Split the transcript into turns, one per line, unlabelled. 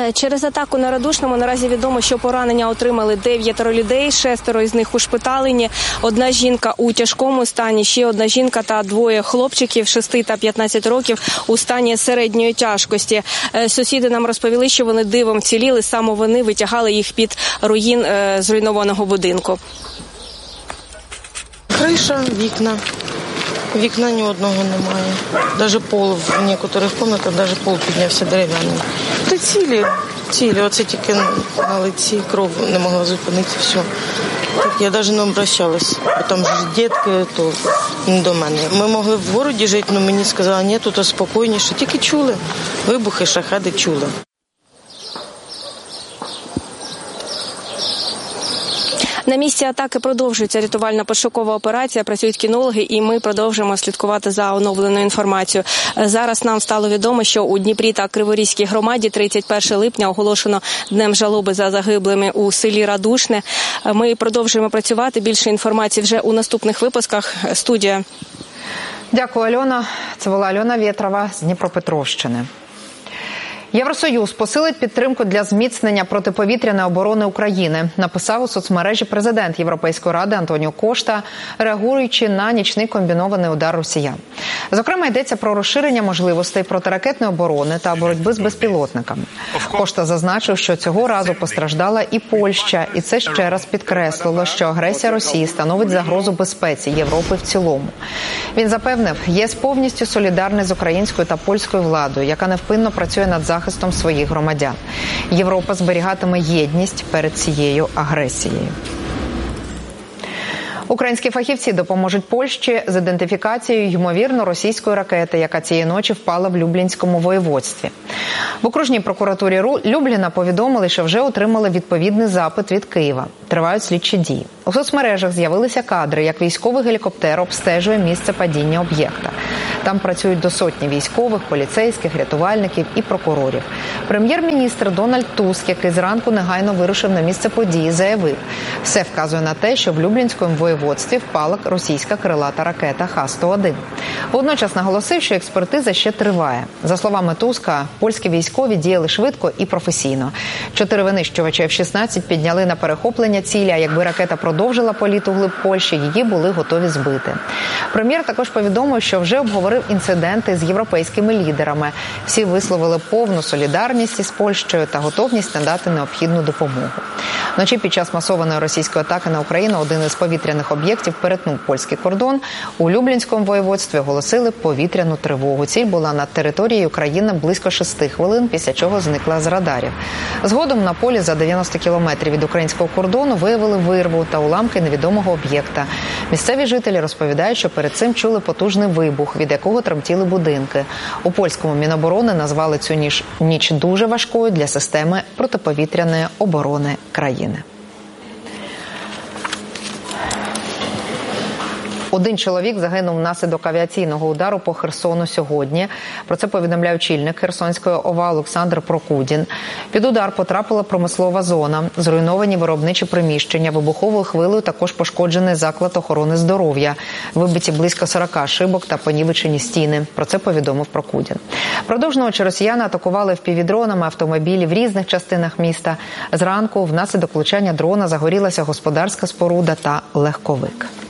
Через атаку на Радушному наразі відомо, що поранення отримали 9 людей, 6 із них ушпиталені, 1 жінка у тяжкому стані, ще 1 жінка та 2 хлопчиків 6 та 15 років у стані середньої тяжкості. Сусіди нам розповіли, що вони дивом вціліли, саме вони витягали їх під руїн зруйнованого будинку.
Криша, вікна. Вікна ні одного немає. Навіть пол в деяких кімнатах, навіть пол піднявся дерев'яний. Та цілі. Оце тільки на лиці, кров не могла зупинитися, все. Так, я навіть не обращалась, бо там ж дітки, то не до мене. Ми могли в городі жити, але мені сказали, ні, тут спокійніше. Тільки чули, вибухи, шахеди чули.
На місці атаки продовжується рятувально-пошукова операція, працюють кінологи, і ми продовжуємо слідкувати за оновленою інформацією. Зараз нам стало відомо, що у Дніпрі та Криворізькій громаді 31 липня оголошено Днем жалоби за загиблими у селі Радушне. Ми продовжуємо працювати. Більше інформації вже у наступних випусках. Студія.
Дякую, Альона. Це була Альона Вєтрова з Дніпропетровщини. Євросоюз посилить підтримку для зміцнення протиповітряної оборони України, написав у соцмережі президент Європейської ради Антоніо Кошта, реагуючи на нічний комбінований удар росіян. Зокрема, йдеться про розширення можливостей протиракетної оборони та боротьби з безпілотниками. Кошта зазначив, що цього разу постраждала і Польща, і це ще раз підкреслило, що агресія Росії становить загрозу безпеці Європи в цілому. Він запевнив, ЄС повністю солідарний з українською та польською владою, яка невпинно працює над захистом своїх громадян. Європа зберігатиме єдність перед цією агресією. Українські фахівці допоможуть Польщі з ідентифікацією ймовірно російської ракети, яка цієї ночі впала в Люблінському воєводстві. В окружній прокуратурі Любліна повідомили, що вже отримали відповідний запит від Києва. Тривають слідчі дії. У соцмережах з'явилися кадри, як військовий гелікоптер обстежує місце падіння об'єкта. Там працюють до сотні військових, поліцейських, рятувальників і прокурорів. Прем'єр-міністр Дональд Туск, який зранку негайно вирушив на місце події, заявив, все вказує на те, що в Люблінському воєводстві впала російська крилата ракета Х-101. Водночас наголосив, що експертиза ще триває. За словами Туска, польські військові діяли швидко і професійно. 4 винищувачі F-16 підняли на перехоплення цілі, а якби ракета продовжила політ у глиб Польщі, її були готові збити. Прем'єр також повідомив, що вже обговорив інциденти з європейськими лідерами. Всі висловили повну солідарність із Польщею та готовність надати необхідну допомогу. Вночі під час масованої російської атаки на Україну один із повітряних об'єктів перетнув польський кордон. У Люблінському воєводстві оголосили повітряну тривогу. Ціль була над територією країни близько 6 хвилин, після чого зникла з радарів. Згодом на полі за 90 кілометрів від українського кордону виявили вирву та уламки невідомого об'єкта. Місцеві жителі розповідають, що перед цим чули потужний вибух, від якого тремтіли будинки. У польському Міноборони назвали цю ніч дуже важкою для системи протиповітряної оборони країни. Один чоловік загинув внаслідок авіаційного удару по Херсону сьогодні. Про це повідомляє очільник Херсонської ОВА Олександр Прокудін. Під удар потрапила промислова зона, зруйновані виробничі приміщення, вибуховою хвилею також пошкоджений заклад охорони здоров'я, вибиті близько 40 шибок та понівечені стіни. Про це повідомив Прокудін. Продовж ночі росіяни атакували впівдронами автомобілі в різних частинах міста. Зранку внаслідок влучання дрона загорілася господарська споруда та легковик.